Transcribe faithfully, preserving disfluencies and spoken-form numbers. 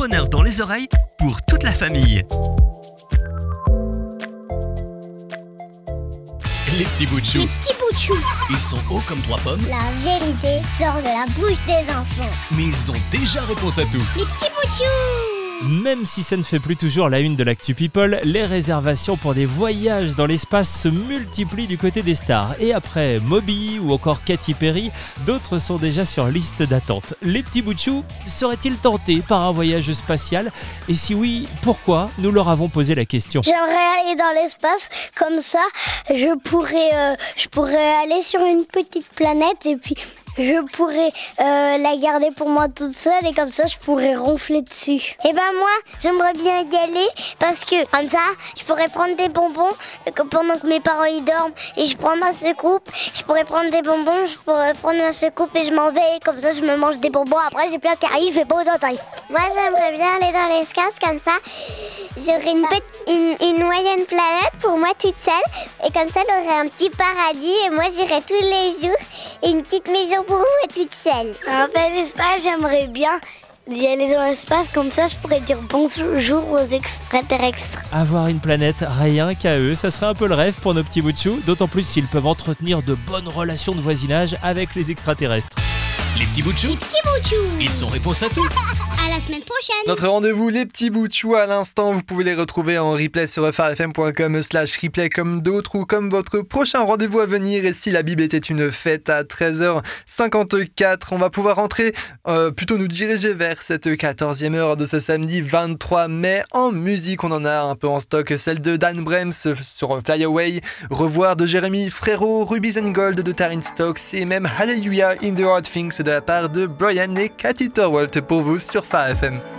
bonheur dans les oreilles pour toute la famille. Les petits bouts de chou. Les petits bouts de chou. Ils sont hauts comme trois pommes. La vérité sort de la bouche des enfants. Mais ils ont déjà réponse à tout. Les petits bouts de chou. Même si ça ne fait plus toujours la une de l'Actu People, les réservations pour des voyages dans l'espace se multiplient du côté des stars. Et après Moby ou encore Katy Perry, d'autres sont déjà sur liste d'attente. Les petits bouts de chou seraient-ils tentés par un voyage spatial ? Et si oui, pourquoi ? Nous leur avons posé la question. J'aimerais aller dans l'espace, comme ça, je pourrais, euh, je pourrais aller sur une petite planète et puis je pourrais euh, la garder pour moi toute seule et comme ça je pourrais ronfler dessus. Et ben moi j'aimerais bien y aller parce que comme ça je pourrais prendre des bonbons pendant que mes parents y dorment et je prends ma secoupe, je pourrais prendre des bonbons, je pourrais prendre ma secoupe et je m'en vais et comme ça je me mange des bonbons. Après j'ai plein qui arrivent et pas autant taille. Moi j'aimerais bien aller dans l'espace comme ça. J'aurais une, petite, une, une moyenne planète pour moi toute seule et comme ça j'aurais un petit paradis et moi j'irais tous les jours et une petite maison pour moi toute seule. En fait, l'espace, j'aimerais bien d'y aller dans l'espace, comme ça je pourrais dire bonjour aux extraterrestres. Avoir une planète rien qu'à eux, ça serait un peu le rêve pour nos petits bouts de chou, d'autant plus s'ils peuvent entretenir de bonnes relations de voisinage avec les extraterrestres. Les petits bouts de chou. Les petits bouts de chou. Ils sont réponse à tout. À la semaine prochaine. Notre rendez-vous, les petits bouts de chou à l'instant, vous pouvez les retrouver en replay sur f r f m point com slash replay comme d'autres ou comme votre prochain rendez-vous à venir. Et si la Bible était une fête à treize heures cinquante-quatre, on va pouvoir rentrer, euh, plutôt nous diriger vers cette quatorzième heure de ce samedi vingt-trois mai. En musique, on en a un peu en stock, celle de Dan Brems sur Fly Away, revoir de Jérémy Frérot, Rubies and Gold de Taryn Stokes et même Hallelujah in the Hard Things de la part de Brian et Cathy Torwalt pour vous sur F A F M.